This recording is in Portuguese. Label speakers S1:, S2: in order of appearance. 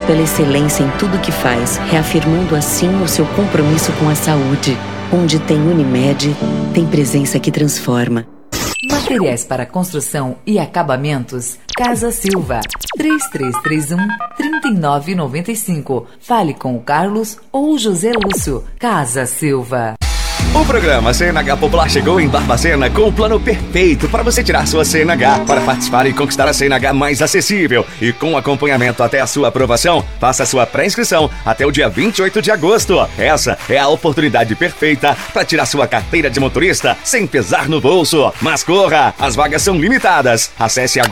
S1: pela excelência em tudo que faz, reafirmando assim o seu compromisso com a saúde. Onde tem Unimed, tem presença que transforma.
S2: Materiais para construção e acabamentos, Casa Silva, 3331-3995. Fale com o Carlos ou o José Lúcio. Casa Silva.
S3: O programa CNH Popular chegou em Barbacena com o plano perfeito para você tirar sua CNH. Para participar e conquistar a CNH mais acessível e com acompanhamento até a sua aprovação, faça sua pré-inscrição até o dia 28 de agosto. Essa é a oportunidade perfeita para tirar sua carteira de motorista sem pesar no bolso. Mas corra, as vagas são limitadas. Acesse agora